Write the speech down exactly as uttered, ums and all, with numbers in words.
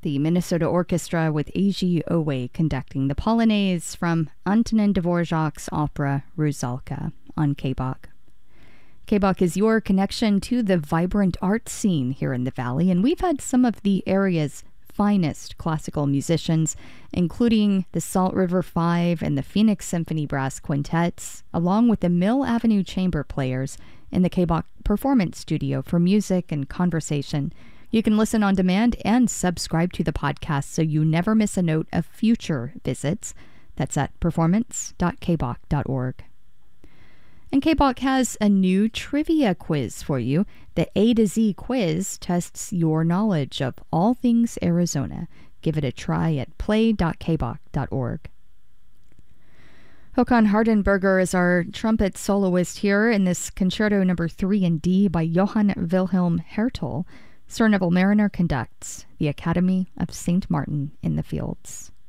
the Minnesota Orchestra with A G Owe conducting the Polonaise from Antonin Dvorak's opera Rusalka on K B O C. K B O C is your connection to the vibrant art scene here in the Valley, and we've had some of the area's finest classical musicians, including the Salt River Five and the Phoenix Symphony Brass Quintets, along with the Mill Avenue Chamber Players in the K B O C Performance Studio for music and conversation. You can listen on demand and subscribe to the podcast so you never miss a note of future visits. That's at performance dot k b o c dot org. And K B O C has a new trivia quiz for you. The A to Z quiz tests your knowledge of all things Arizona. Give it a try at play dot k b o c dot org. Håkan Hardenberger is our trumpet soloist here in this Concerto Number three in D by Johann Wilhelm Hertel. Sir Neville Mariner conducts the Academy of Saint Martin in the Fields.